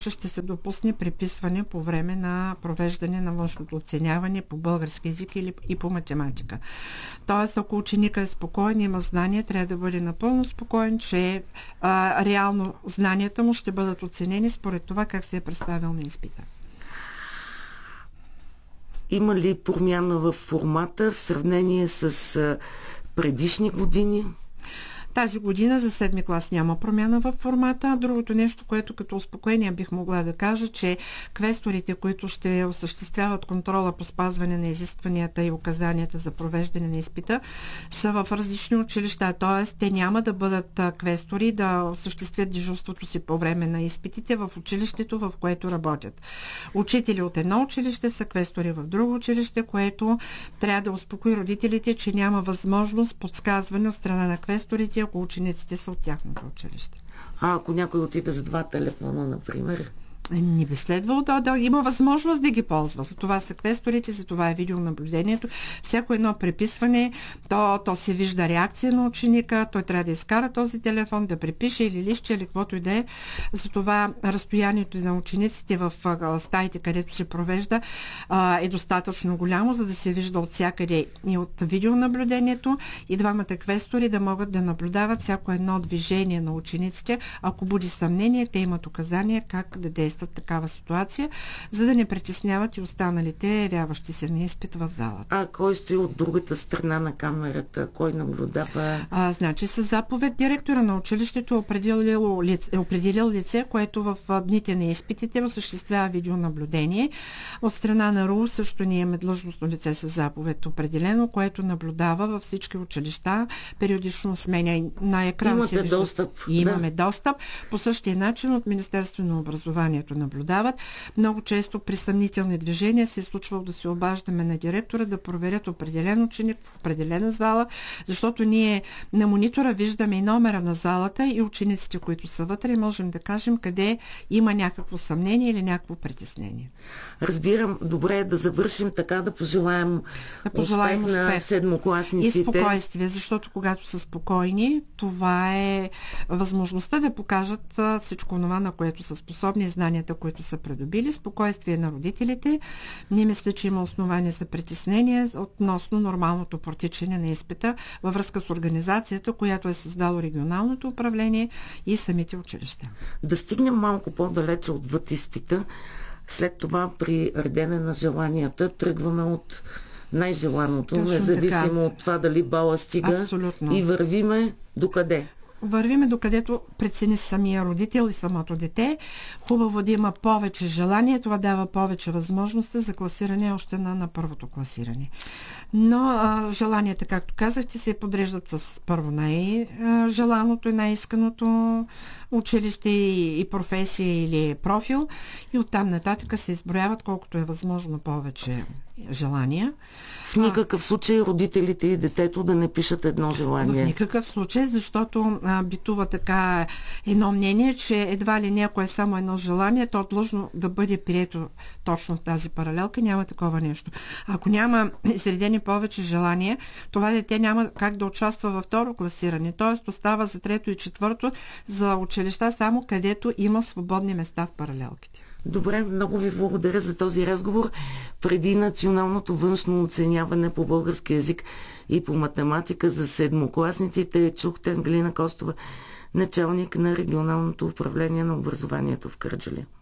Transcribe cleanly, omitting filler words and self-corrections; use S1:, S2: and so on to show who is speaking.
S1: че ще се допусне преписване по време на провеждане на външното оценяване по български език или и по математика. Тоест, ако ученика е спокоен, има знания, трябва да бъде напълно спокоен, че реално знанията му ще бъдат оценени според това как се е представил на изпита.
S2: Има ли промяна в формата в сравнение с предишни години?
S1: Тази година за 7-ми клас няма промяна в формата. Другото нещо, което като успокоение бих могла да кажа, че квесторите, които ще осъществяват контрола по спазване на изискванията и указанията за провеждане на изпита, са в различни училища. Т.е. те няма да бъдат квестори да осъществят дежурството си по време на изпитите в училището, в което работят. Учители от едно училище са квестори в друго училище, което трябва да успокои родителите, че няма възможност подсказване от страна на квесторите, ако учениците са от тяхното училище.
S2: А ако някой отиде с 2 телефона, например?
S1: Не би следвало да има възможност да ги ползва. За това са квесторите, за това е видеонаблюдението. Всяко едно преписване, то се вижда реакция на ученика, той трябва да изкара този телефон, да препише или лище, или каквото и да е. За това разстоянието на учениците в стаите, където се провежда, е достатъчно голямо, за да се вижда от всякъде и от видеонаблюдението, и двамата квестори да могат да наблюдават всяко едно движение на учениците. Ако буди съмнение, те имат указания как да действат в такава ситуация, за да не притесняват и останалите явяващи се на изпит в залата.
S2: А кой стои от другата страна на камерата? Кой наблюдава?
S1: Значи с заповед директора на училището е определил лице, което в дните на изпитите осъществява видеонаблюдение. От страна на РУ също ние имаме длъжностно лице с заповед определено, което наблюдава във всички училища, периодично сменя на екран.
S2: Имате достъп.
S1: Имаме достъп. По същия начин от Министерството на образованието наблюдават. Много често при съмнителни движения се е случвало да се обаждаме на директора да проверят определен ученик в определена зала, защото ние на монитора виждаме и номера на залата и учениците, които са вътре, и можем да кажем къде има някакво съмнение или някакво притеснение.
S2: Разбирам. Добре е да завършим така, да пожелаем успех на седмокласниците.
S1: И спокойствие, защото когато са спокойни, това е възможността да покажат всичко това, на което са способни, знанията, които са придобили. Спокойствие на родителите. Не мисля, че има основание за притеснение относно нормалното протичане на изпита във връзка с организацията, която е създало регионалното управление и самите училища.
S2: Да стигнем малко по-далече отвъд изпита. След това при редене на желанията тръгваме от най-желаното,
S1: точно
S2: независимо
S1: така.
S2: от това дали бала стига.
S1: Абсолютно.
S2: И вървиме докъде?
S1: Вървиме докъдето прецени самия родител и самото дете. Хубаво да има повече желание. Това дава повече възможности за класиране още на първото класиране. Но желанията, както казахте, се подреждат с първо най-желаното и най-исканото училище и професия или профил. И оттам нататък се изброяват колкото е възможно повече желания.
S2: В никакъв случай родителите и детето да не пишат едно желание.
S1: В никакъв случай, защото битува така едно мнение, че едва ли някое е само едно желание, то е длъжно да бъде прието точно в тази паралелка. Няма такова нещо. Ако няма изредени повече желания, това дете няма как да участва във второ класиране. Т.е. остава за трето и четвърто за училища само където има свободни места в паралелките.
S2: Добре, много ви благодаря за този разговор. Преди националното външно оценяване по български език и по математика за седмокласниците чухте Ангелина Костова, началник на регионалното управление на образованието в Кърджали.